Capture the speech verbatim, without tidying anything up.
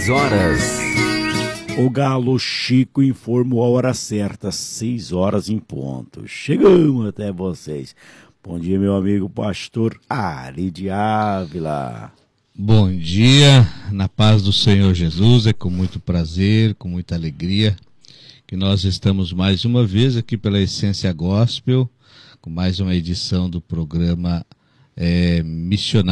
seis horas. O Galo Chico informou a hora certa, seis horas em ponto. Chegamos até vocês. Bom dia, meu amigo pastor Ari de Ávila. Bom dia, na paz do Senhor Jesus, é com muito prazer, com muita alegria, que nós estamos mais uma vez aqui pela Essência Gospel, com mais uma edição do programa é, Missionário.